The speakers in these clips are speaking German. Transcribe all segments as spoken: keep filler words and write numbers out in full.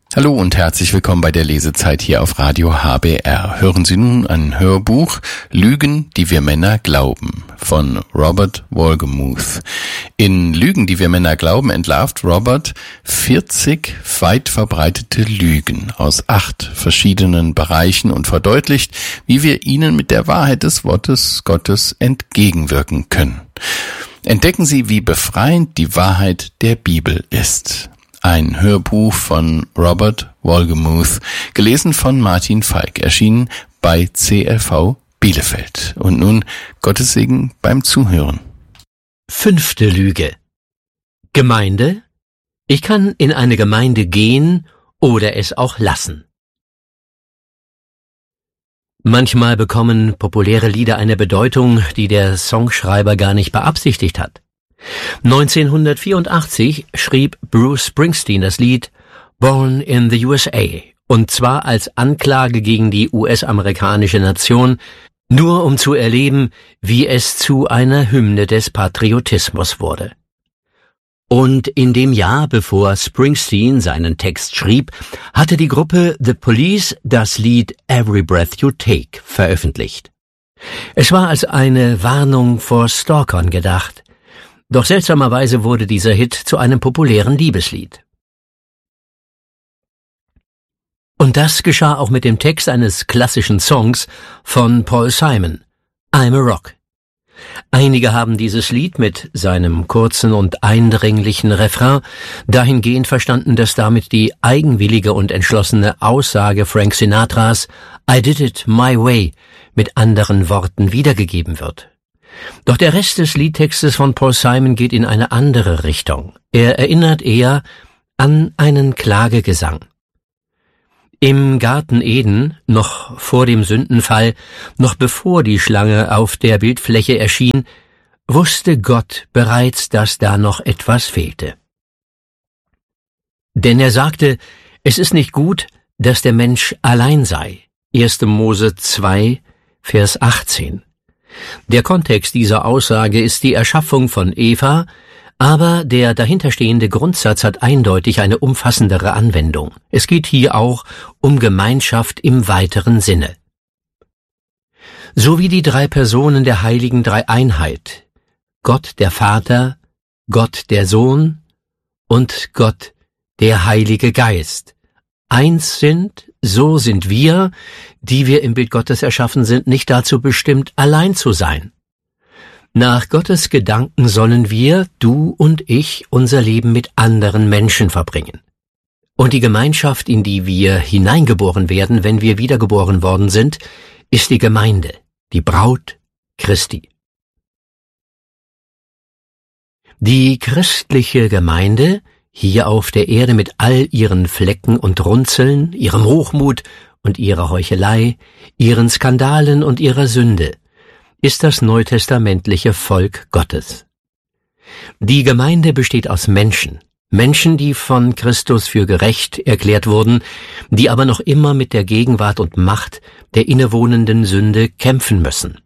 Hallo und herzlich willkommen bei der Lesezeit hier auf Radio H B R. Hören Sie nun ein Hörbuch Lügen, die wir Männer glauben von Robert Wolgemuth. In Lügen, die wir Männer glauben, entlarvt Robert vierzig weit verbreitete Lügen aus acht verschiedenen Bereichen und verdeutlicht, wie wir ihnen mit der Wahrheit des Wortes Gottes entgegenwirken können. Entdecken Sie, wie befreiend die Wahrheit der Bibel ist. Ein Hörbuch von Robert Wolgemuth, gelesen von Martin Falk, erschienen bei C L V Bielefeld. Und nun Gottes Segen beim Zuhören. Fünfte Lüge. Gemeinde? Ich kann in eine Gemeinde gehen oder es auch lassen. Manchmal bekommen populäre Lieder eine Bedeutung, die der Songschreiber gar nicht beabsichtigt hat. neunzehnhundertvierundachtzig schrieb Bruce Springsteen das Lied Born in the U S A, und zwar als Anklage gegen die U S-amerikanische Nation, nur um zu erleben, wie es zu einer Hymne des Patriotismus wurde. Und in dem Jahr, bevor Springsteen seinen Text schrieb, hatte die Gruppe The Police das Lied Every Breath You Take veröffentlicht. Es war als eine Warnung vor Stalkern gedacht. Doch seltsamerweise wurde dieser Hit zu einem populären Liebeslied. Und das geschah auch mit dem Text eines klassischen Songs von Paul Simon, I'm a Rock. Einige haben dieses Lied mit seinem kurzen und eindringlichen Refrain dahingehend verstanden, dass damit die eigenwillige und entschlossene Aussage Frank Sinatras I did it my way mit anderen Worten wiedergegeben wird. Doch der Rest des Liedtextes von Paul Simon geht in eine andere Richtung. Er erinnert eher an einen Klagegesang. Im Garten Eden, noch vor dem Sündenfall, noch bevor die Schlange auf der Bildfläche erschien, wusste Gott bereits, dass da noch etwas fehlte. Denn er sagte, es ist nicht gut, dass der Mensch allein sei. erster Mose zwei, Vers achtzehn. Der Kontext dieser Aussage ist die Erschaffung von Eva, aber der dahinterstehende Grundsatz hat eindeutig eine umfassendere Anwendung. Es geht hier auch um Gemeinschaft im weiteren Sinne. So wie die drei Personen der heiligen Dreieinheit, Gott der Vater, Gott der Sohn und Gott der Heilige Geist, eins sind, so sind wir, die wir im Bild Gottes erschaffen sind, nicht dazu bestimmt, allein zu sein. Nach Gottes Gedanken sollen wir, du und ich, unser Leben mit anderen Menschen verbringen. Und die Gemeinschaft, in die wir hineingeboren werden, wenn wir wiedergeboren worden sind, ist die Gemeinde, die Braut Christi. Die christliche Gemeinde, hier auf der Erde mit all ihren Flecken und Runzeln, ihrem Hochmut und ihrer Heuchelei, ihren Skandalen und ihrer Sünde, ist das neutestamentliche Volk Gottes. Die Gemeinde besteht aus Menschen, Menschen, die von Christus für gerecht erklärt wurden, die aber noch immer mit der Gegenwart und Macht der innewohnenden Sünde kämpfen müssen.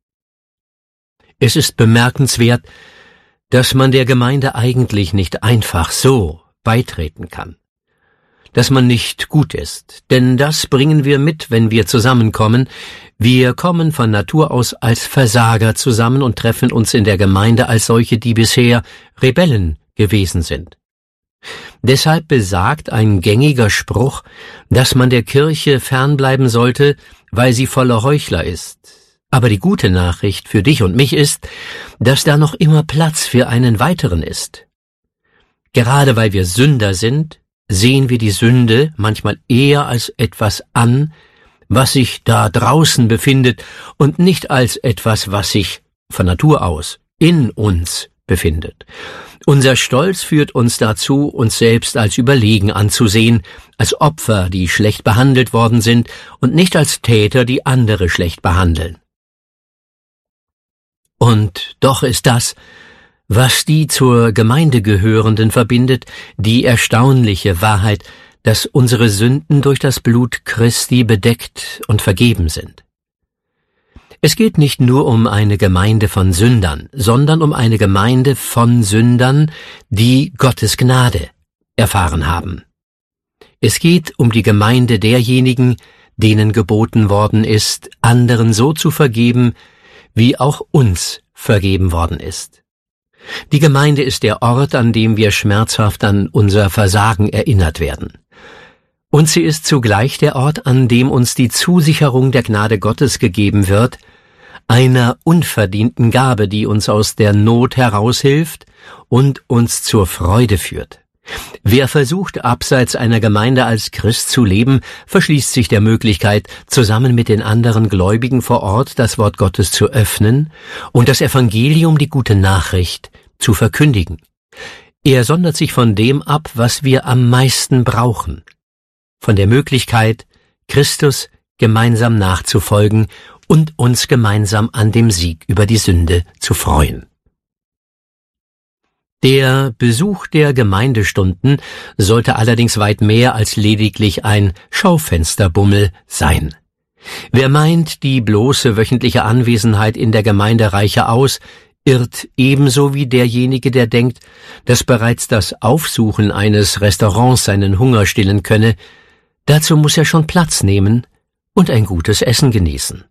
Es ist bemerkenswert, dass man der Gemeinde eigentlich nicht einfach so beitreten kann. Dass man nicht gut ist, denn das bringen wir mit, wenn wir zusammenkommen. Wir kommen von Natur aus als Versager zusammen und treffen uns in der Gemeinde als solche, die bisher Rebellen gewesen sind. Deshalb besagt ein gängiger Spruch, dass man der Kirche fernbleiben sollte, weil sie voller Heuchler ist. Aber die gute Nachricht für dich und mich ist, dass da noch immer Platz für einen weiteren ist. Gerade weil wir Sünder sind, sehen wir die Sünde manchmal eher als etwas an, was sich da draußen befindet und nicht als etwas, was sich von Natur aus in uns befindet. Unser Stolz führt uns dazu, uns selbst als überlegen anzusehen, als Opfer, die schlecht behandelt worden sind und nicht als Täter, die andere schlecht behandeln. Und doch ist das, was die zur Gemeinde Gehörenden verbindet, die erstaunliche Wahrheit, dass unsere Sünden durch das Blut Christi bedeckt und vergeben sind. Es geht nicht nur um eine Gemeinde von Sündern, sondern um eine Gemeinde von Sündern, die Gottes Gnade erfahren haben. Es geht um die Gemeinde derjenigen, denen geboten worden ist, anderen so zu vergeben, wie auch uns vergeben worden ist. Die Gemeinde ist der Ort, an dem wir schmerzhaft an unser Versagen erinnert werden. Und sie ist zugleich der Ort, an dem uns die Zusicherung der Gnade Gottes gegeben wird, einer unverdienten Gabe, die uns aus der Not heraushilft und uns zur Freude führt. Wer versucht, abseits einer Gemeinde als Christ zu leben, verschließt sich der Möglichkeit, zusammen mit den anderen Gläubigen vor Ort das Wort Gottes zu öffnen und das Evangelium, die gute Nachricht, zu verkündigen. Er sondert sich von dem ab, was wir am meisten brauchen, von der Möglichkeit, Christus gemeinsam nachzufolgen und uns gemeinsam an dem Sieg über die Sünde zu freuen. Der Besuch der Gemeindestunden sollte allerdings weit mehr als lediglich ein Schaufensterbummel sein. Wer meint, die bloße wöchentliche Anwesenheit in der Gemeinde reiche aus, irrt ebenso wie derjenige, der denkt, dass bereits das Aufsuchen eines Restaurants seinen Hunger stillen könne. Dazu muss er schon Platz nehmen und ein gutes Essen genießen.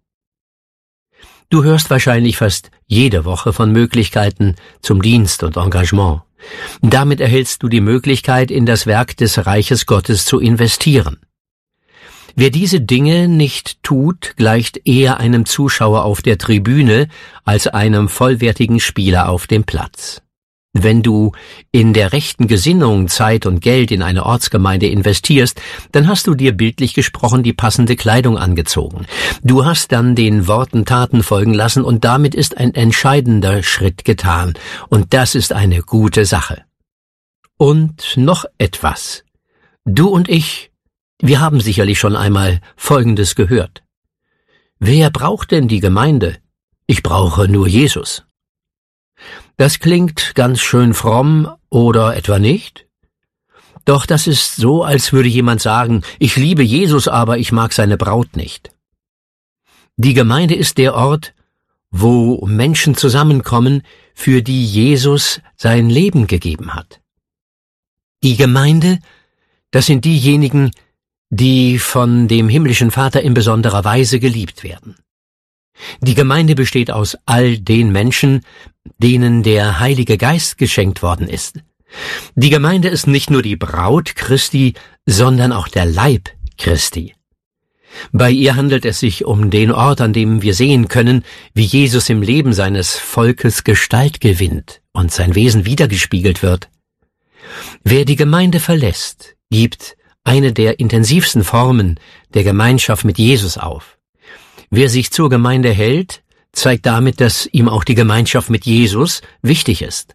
Du hörst wahrscheinlich fast jede Woche von Möglichkeiten zum Dienst und Engagement. Damit erhältst du die Möglichkeit, in das Werk des Reiches Gottes zu investieren. Wer diese Dinge nicht tut, gleicht eher einem Zuschauer auf der Tribüne als einem vollwertigen Spieler auf dem Platz. Wenn du in der rechten Gesinnung Zeit und Geld in eine Ortsgemeinde investierst, dann hast du dir bildlich gesprochen die passende Kleidung angezogen. Du hast dann den Worten Taten folgen lassen und damit ist ein entscheidender Schritt getan. Und das ist eine gute Sache. Und noch etwas. Du und ich, wir haben sicherlich schon einmal Folgendes gehört. Wer braucht denn die Gemeinde? Ich brauche nur Jesus. Das klingt ganz schön fromm, oder etwa nicht? Doch das ist so, als würde jemand sagen, ich liebe Jesus, aber ich mag seine Braut nicht. Die Gemeinde ist der Ort, wo Menschen zusammenkommen, für die Jesus sein Leben gegeben hat. Die Gemeinde, das sind diejenigen, die von dem himmlischen Vater in besonderer Weise geliebt werden. Die Gemeinde besteht aus all den Menschen, denen der Heilige Geist geschenkt worden ist. Die Gemeinde ist nicht nur die Braut Christi, sondern auch der Leib Christi. Bei ihr handelt es sich um den Ort, an dem wir sehen können, wie Jesus im Leben seines Volkes Gestalt gewinnt und sein Wesen wiedergespiegelt wird. Wer die Gemeinde verlässt, gibt eine der intensivsten Formen der Gemeinschaft mit Jesus auf. Wer sich zur Gemeinde hält, zeigt damit, dass ihm auch die Gemeinschaft mit Jesus wichtig ist.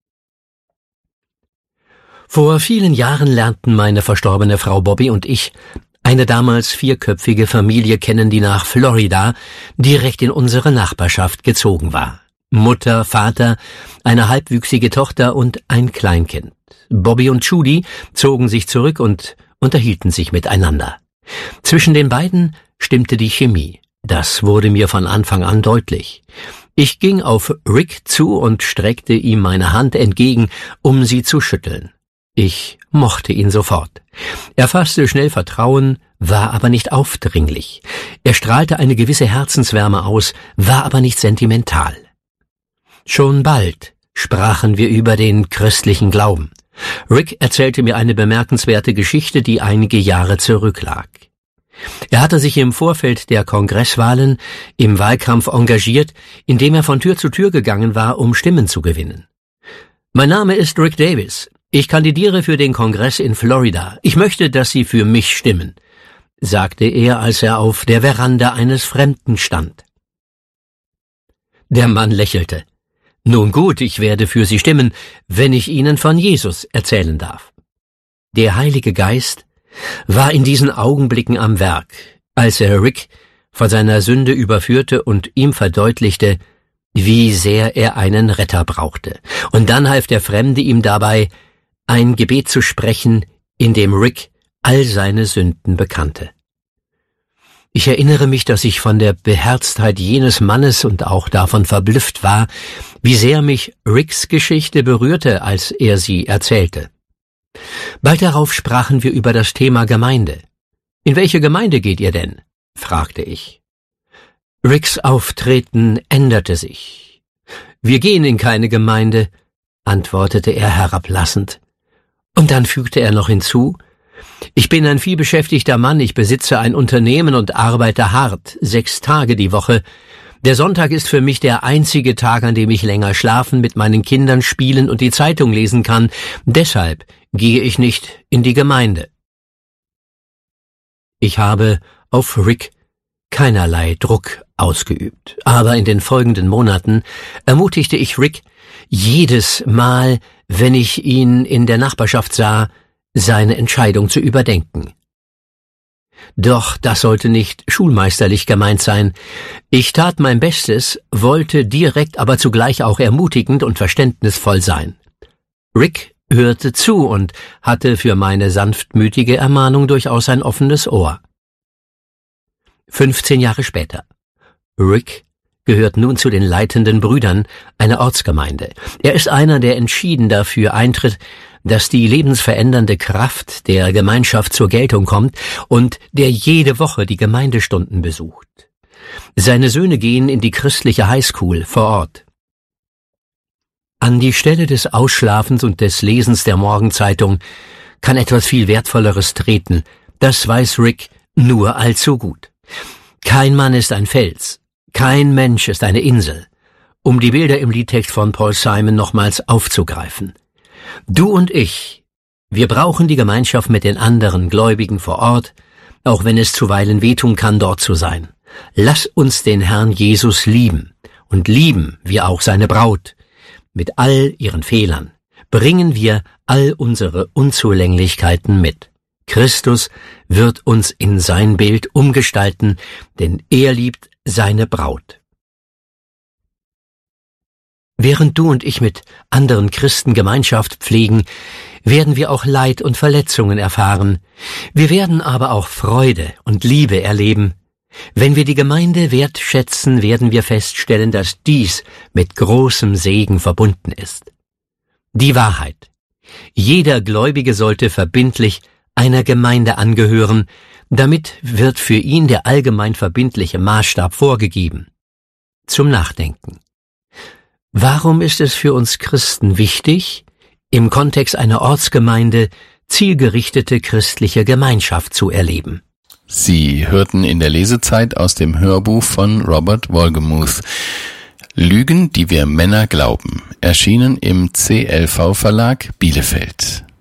Vor vielen Jahren lernten meine verstorbene Frau Bobby und ich eine damals vierköpfige Familie kennen, die nach Florida direkt in unsere Nachbarschaft gezogen war. Mutter, Vater, eine halbwüchsige Tochter und ein Kleinkind. Bobby und Judy zogen sich zurück und unterhielten sich miteinander. Zwischen den beiden stimmte die Chemie. Das wurde mir von Anfang an deutlich. Ich ging auf Rick zu und streckte ihm meine Hand entgegen, um sie zu schütteln. Ich mochte ihn sofort. Er fasste schnell Vertrauen, war aber nicht aufdringlich. Er strahlte eine gewisse Herzenswärme aus, war aber nicht sentimental. Schon bald sprachen wir über den christlichen Glauben. Rick erzählte mir eine bemerkenswerte Geschichte, die einige Jahre zurücklag. Er hatte sich im Vorfeld der Kongresswahlen im Wahlkampf engagiert, indem er von Tür zu Tür gegangen war, um Stimmen zu gewinnen. Mein Name ist Rick Davis. Ich kandidiere für den Kongress in Florida. Ich möchte, dass Sie für mich stimmen, sagte er, als er auf der Veranda eines Fremden stand. Der Mann lächelte. Nun gut, ich werde für Sie stimmen, wenn ich Ihnen von Jesus erzählen darf. Der Heilige Geist war in diesen Augenblicken am Werk, als er Rick von seiner Sünde überführte und ihm verdeutlichte, wie sehr er einen Retter brauchte. Und dann half der Fremde ihm dabei, ein Gebet zu sprechen, in dem Rick all seine Sünden bekannte. Ich erinnere mich, dass ich von der Beherztheit jenes Mannes und auch davon verblüfft war, wie sehr mich Ricks Geschichte berührte, als er sie erzählte. Bald darauf sprachen wir über das Thema Gemeinde. »In welche Gemeinde geht ihr denn?« fragte ich. Ricks Auftreten änderte sich. »Wir gehen in keine Gemeinde«, antwortete er herablassend. Und dann fügte er noch hinzu, »Ich bin ein vielbeschäftigter Mann, ich besitze ein Unternehmen und arbeite hart, sechs Tage die Woche. Der Sonntag ist für mich der einzige Tag, an dem ich länger schlafen, mit meinen Kindern spielen und die Zeitung lesen kann. Deshalb gehe ich nicht in die Gemeinde.« Ich habe auf Rick keinerlei Druck ausgeübt, aber in den folgenden Monaten ermutigte ich Rick, jedes Mal, wenn ich ihn in der Nachbarschaft sah, seine Entscheidung zu überdenken. Doch das sollte nicht schulmeisterlich gemeint sein. Ich tat mein Bestes, wollte direkt, aber zugleich auch ermutigend und verständnisvoll sein. Rick hörte zu und hatte für meine sanftmütige Ermahnung durchaus ein offenes Ohr. Fünfzehn Jahre später. Rick gehört nun zu den leitenden Brüdern einer Ortsgemeinde. Er ist einer, der entschieden dafür eintritt, dass die lebensverändernde Kraft der Gemeinschaft zur Geltung kommt und der jede Woche die Gemeindestunden besucht. Seine Söhne gehen in die christliche Highschool vor Ort. An die Stelle des Ausschlafens und des Lesens der Morgenzeitung kann etwas viel Wertvolleres treten. Das weiß Rick nur allzu gut. Kein Mann ist ein Fels, kein Mensch ist eine Insel, um die Bilder im Liedtext von Paul Simon nochmals aufzugreifen. Du und ich, wir brauchen die Gemeinschaft mit den anderen Gläubigen vor Ort, auch wenn es zuweilen wehtun kann, dort zu sein. Lass uns den Herrn Jesus lieben und lieben wir auch seine Braut. Mit all ihren Fehlern bringen wir all unsere Unzulänglichkeiten mit. Christus wird uns in sein Bild umgestalten, denn er liebt seine Braut. Während du und ich mit anderen Christen Gemeinschaft pflegen, werden wir auch Leid und Verletzungen erfahren. Wir werden aber auch Freude und Liebe erleben. Wenn wir die Gemeinde wertschätzen, werden wir feststellen, dass dies mit großem Segen verbunden ist. Die Wahrheit. Jeder Gläubige sollte verbindlich einer Gemeinde angehören, damit wird für ihn der allgemein verbindliche Maßstab vorgegeben. Zum Nachdenken. Warum ist es für uns Christen wichtig, im Kontext einer Ortsgemeinde zielgerichtete christliche Gemeinschaft zu erleben? Sie hörten in der Lesezeit aus dem Hörbuch von Robert Wohlgemuth Lügen, die wir Männer glauben, erschienen im C L V Verlag Bielefeld.